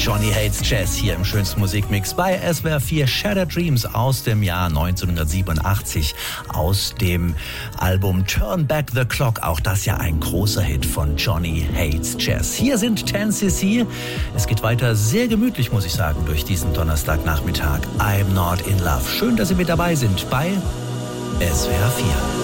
Johnny Hates Jazz hier im schönsten Musikmix bei SWR 4 Shattered Dreams aus dem Jahr 1987 aus dem Album Turn Back the Clock. Auch das ja ein großer Hit von Johnny Hates Jazz. Hier sind 10cc. Es geht weiter sehr gemütlich, muss ich sagen, durch diesen Donnerstagnachmittag. I'm Not in Love. Schön, dass Sie mit dabei sind bei SWR 4.